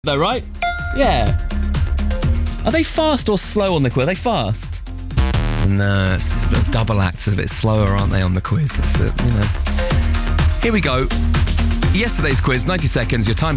Though, right? Yeah. Are they fast or slow on the quiz? Are they fast? No, it's a bit of double act. A bit slower, aren't they, on the quiz? Here we go. Yesterday's quiz, 90 seconds. Your time